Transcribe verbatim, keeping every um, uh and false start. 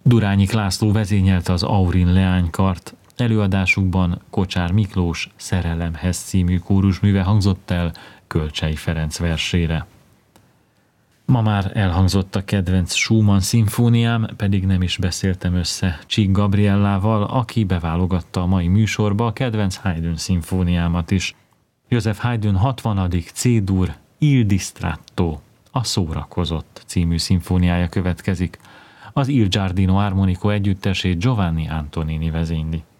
Durányik László vezényelte az Aurin leánykart, előadásukban Kocsár Miklós Szerelemhez című kórusműve hangzott el Kölcsey Ferenc versére. Ma már elhangzott a kedvenc Schumann szimfóniám, pedig nem is beszéltem össze Csík Gabriellával, aki beválogatta a mai műsorba a kedvenc Haydn szimfóniámat is. József Haydn hatvanadik C-dur Il Distratto, a Szórakozott című szimfóniája következik. Az Il Giardino Armonico együttesét Giovanni Antonini vezényli.